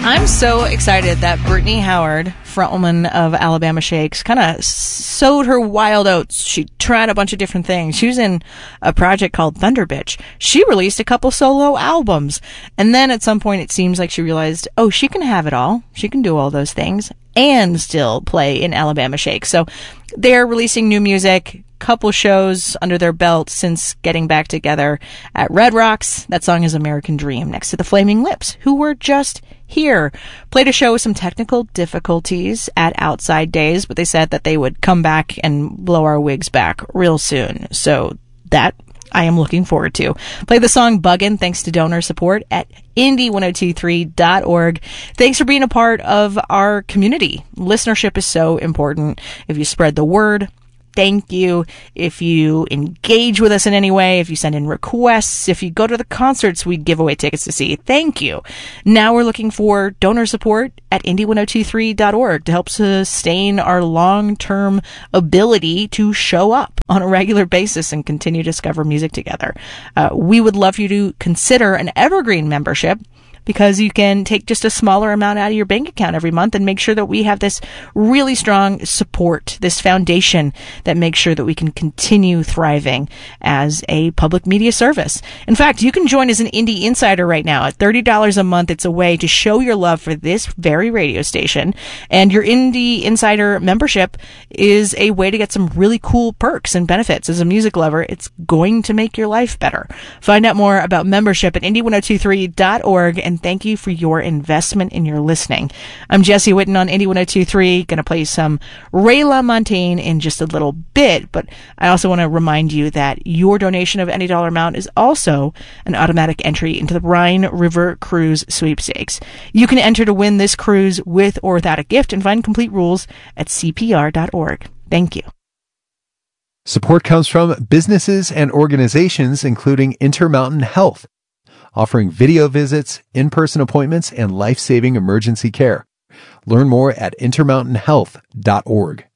I'm so excited that Brittany Howard, frontwoman of Alabama Shakes, kind of sowed her wild oats. She tried a bunch of different things. She was in a project called Thunder Bitch. She released a couple solo albums. And then at some point it seems like she realized, oh, she can have it all. She can do all those things and still play in Alabama Shakes. So they're releasing new music, couple shows under their belt since getting back together at Red Rocks. That song is American Dream, next to the Flaming Lips, who were just here. Played a show with some technical difficulties at Outside Days, but they said that they would come back and blow our wigs back real soon. So that I am looking forward to. Play the song Buggin' thanks to donor support at indie1023.org. Thanks for being a part of our community. Listenership is so important. If you spread the word, thank you. If you engage with us in any way, if you send in requests, if you go to the concerts we give away tickets to see, thank you. Now we're looking for donor support at indie1023.org to help sustain our long-term ability to show up on a regular basis and continue to discover music together. We would love you to consider an evergreen membership, because you can take just a smaller amount out of your bank account every month and make sure that we have this really strong support, this foundation that makes sure that we can continue thriving as a public media service. In fact, you can join as an Indie Insider right now at $30 a month. It's a way to show your love for this very radio station. And your Indie Insider membership is a way to get some really cool perks and benefits. As a music lover, it's going to make your life better. Find out more about membership at indie1023.org, and thank you for your investment in your listening. I'm Jesse Witten on Indie 1023, going to play some Ray LaMontagne in just a little bit, but I also want to remind you that your donation of any dollar amount is also an automatic entry into the Rhine River Cruise Sweepstakes. You can enter to win this cruise with or without a gift, and find complete rules at cpr.org. Thank you. Support comes from businesses and organizations including Intermountain Health, offering video visits, in-person appointments, and life-saving emergency care. Learn more at intermountainhealth.org.